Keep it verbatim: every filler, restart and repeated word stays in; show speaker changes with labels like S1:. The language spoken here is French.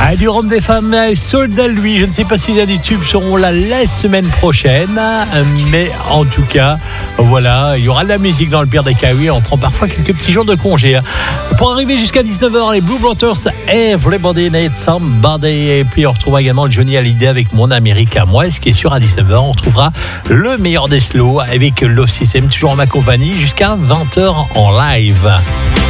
S1: Ah, du Rhum des femmes, soldat lui. Je ne sais pas si les tubes seront là la semaine prochaine, mais en tout cas, voilà, il y aura de la musique dans le pire des cas. Oui, on prend parfois quelques petits jours de congé. Pour arriver jusqu'à dix-neuf heures, les Blue Brothers, Everybody Needs Somebody. Et puis on retrouvera également Johnny Hallyday avec Mon Amérique à moi. Ce qui est sûr, à dix-neuf heures, on retrouvera le meilleur des slows avec Love System, toujours en ma compagnie, jusqu'à vingt heures en live.